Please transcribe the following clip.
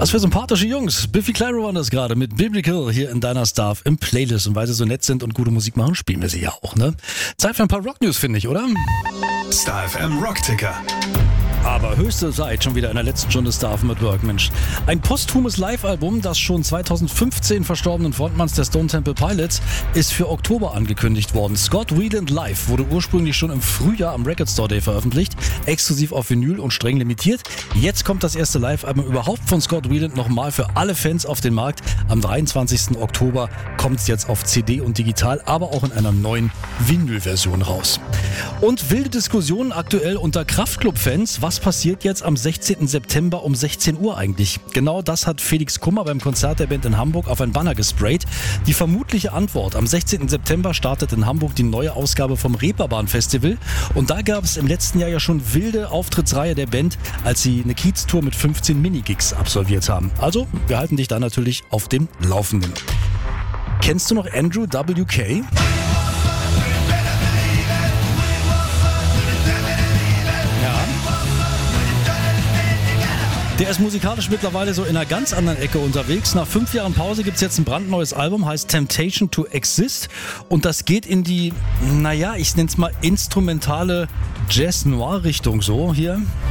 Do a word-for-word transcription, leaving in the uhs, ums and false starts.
Was für sympathische Jungs. Biffy Clyro waren das gerade mit Biblical hier in deiner Staff im Playlist. Und weil sie so nett sind und gute Musik machen, spielen wir sie ja auch, ne? Zeit für ein paar Rock-News, finde ich, oder? Star F M Rockticker. Aber höchste Zeit, schon wieder in der letzten Stunde Star F M at Work, Mensch. Ein posthumes Live-Album, das schon zweitausendfünfzehn verstorbenen Frontmanns der Stone Temple Pilots, ist für Oktober angekündigt worden. Scott Weiland Live wurde ursprünglich schon im Frühjahr am Record Store Day veröffentlicht, exklusiv auf Vinyl und streng limitiert. Jetzt kommt das erste Live-Album überhaupt von Scott Weiland nochmal für alle Fans auf den Markt. Am dreiundzwanzigsten Oktober kommt es jetzt auf C D und digital, aber auch in einer neuen Vinyl-Version raus. Und wilde Diskussionen aktuell unter Kraftklub-Fans. Was passiert jetzt am sechzehnten September um sechzehn Uhr eigentlich? Genau das hat Felix Kummer beim Konzert der Band in Hamburg auf ein Banner gesprayt. Die vermutliche Antwort: Am sechzehnten September startet in Hamburg die neue Ausgabe vom Reeperbahn Festival. Und da gab es im letzten Jahr ja schon wilde Auftrittsreihe der Band, als sie eine Kiez-Tour mit fünfzehn Minigigs absolviert haben. Also, wir halten dich da natürlich auf dem Laufenden. Kennst du noch Andrew W K? Der ist musikalisch mittlerweile so in einer ganz anderen Ecke unterwegs. Nach fünf Jahren Pause gibt es jetzt ein brandneues Album, heißt Temptation to Exist. Und das geht in die, naja, ich nenne es mal instrumentale Jazz-Noir-Richtung so hier.